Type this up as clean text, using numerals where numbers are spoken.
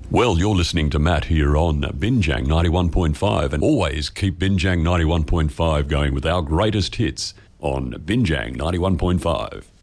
Well, you're listening to Matt here on Binjang 91.5, and always keep Binjang 91.5 going with our greatest hits on Binjang 91.5.